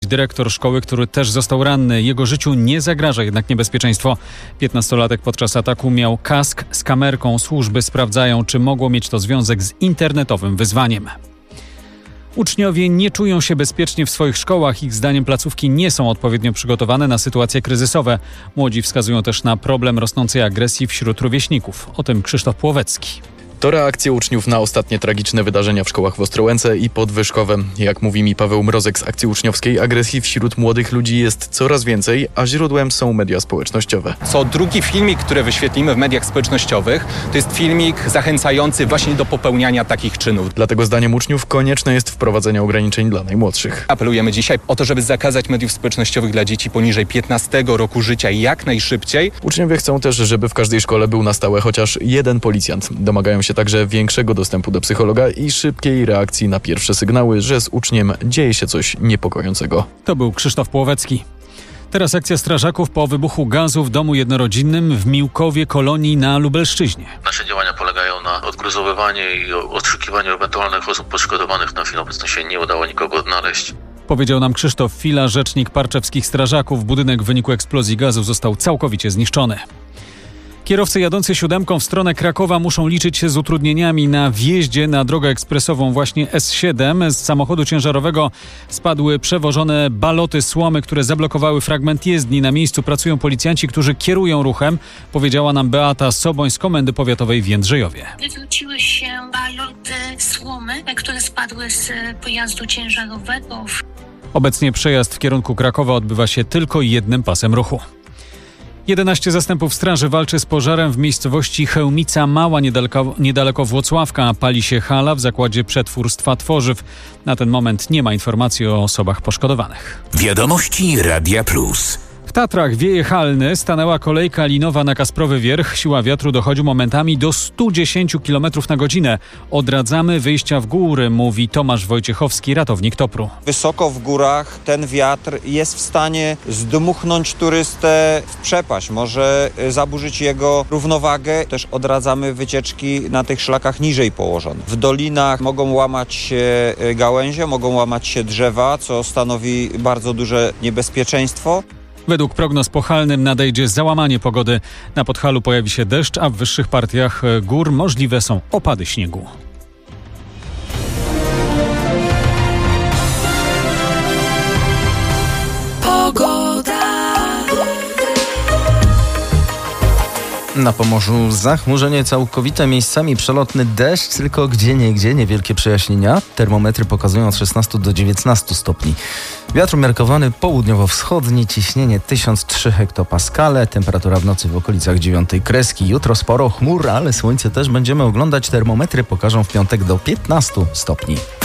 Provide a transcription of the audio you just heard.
dyrektor szkoły, który też został ranny. Jego życiu nie zagraża jednak niebezpieczeństwo. 15-latek podczas ataku miał kask z kamerką. Służby sprawdzają, czy mogło mieć to związek z internetowym wyzwaniem. Uczniowie nie czują się bezpiecznie w swoich szkołach. Ich zdaniem placówki nie są odpowiednio przygotowane na sytuacje kryzysowe. Młodzi wskazują też na problem rosnącej agresji wśród rówieśników. O tym Krzysztof Płowecki. To reakcje uczniów na ostatnie tragiczne wydarzenia w szkołach w Ostrołęce i Podwyżkowe. Jak mówi mi Paweł Mrozek z akcji uczniowskiej, agresji wśród młodych ludzi jest coraz więcej, a źródłem są media społecznościowe. Co drugi filmik, który wyświetlimy w mediach społecznościowych, to jest filmik zachęcający właśnie do popełniania takich czynów. Dlatego zdaniem uczniów konieczne jest wprowadzenie ograniczeń dla najmłodszych. Apelujemy dzisiaj o to, żeby zakazać mediów społecznościowych dla dzieci poniżej 15 roku życia jak najszybciej. Uczniowie chcą też, żeby w każdej szkole był na stałe chociaż jeden policjant. Domagają się także większego dostępu do psychologa i szybkiej reakcji na pierwsze sygnały, że z uczniem dzieje się coś niepokojącego. To był Krzysztof Płowecki. Teraz akcja strażaków po wybuchu gazu w domu jednorodzinnym w Miłkowie Kolonii na Lubelszczyźnie. Nasze działania polegają na odgruzowywaniu i odszukiwaniu ewentualnych osób poszkodowanych. Na chwilę obecną się nie udało nikogo odnaleźć. Powiedział nam Krzysztof Fila, rzecznik parczewskich strażaków. Budynek w wyniku eksplozji gazu został całkowicie zniszczony. Kierowcy jadący siódemką w stronę Krakowa muszą liczyć się z utrudnieniami na wjeździe na drogę ekspresową właśnie S7. Z samochodu ciężarowego spadły przewożone baloty słomy, które zablokowały fragment jezdni. Na miejscu pracują policjanci, którzy kierują ruchem, powiedziała nam Beata Soboń z Komendy Powiatowej w Jędrzejowie. Wywróciły się baloty słomy, które spadły z pojazdu ciężarowego. Obecnie przejazd w kierunku Krakowa odbywa się tylko jednym pasem ruchu. 11 zastępów straży walczy z pożarem w miejscowości Chełmica Mała, niedaleko Włocławka. Pali się hala w zakładzie przetwórstwa tworzyw. Na ten moment nie ma informacji o osobach poszkodowanych. Wiadomości Radia Plus. W Tatrach wieje halny, stanęła kolejka linowa na Kasprowy Wierch. Siła wiatru dochodzi momentami do 110 km na godzinę. Odradzamy wyjścia w góry, mówi Tomasz Wojciechowski, ratownik TOPR-u. Wysoko w górach ten wiatr jest w stanie zdmuchnąć turystę w przepaść, może zaburzyć jego równowagę. Też odradzamy wycieczki na tych szlakach niżej położonych. W dolinach mogą łamać się gałęzie, mogą łamać się drzewa, co stanowi bardzo duże niebezpieczeństwo. Według prognoz po halnym nadejdzie załamanie pogody. Na Podhalu pojawi się deszcz, a w wyższych partiach gór możliwe są opady śniegu. Na Pomorzu zachmurzenie całkowite, miejscami przelotny deszcz, tylko gdzieniegdzie niewielkie przejaśnienia. Termometry pokazują od 16 do 19 stopni. Wiatr umiarkowany południowo-wschodni, ciśnienie 1003 hektopaskale, temperatura w nocy w okolicach 9 kreski. Jutro sporo chmur, ale słońce też będziemy oglądać. Termometry pokażą w piątek do 15 stopni.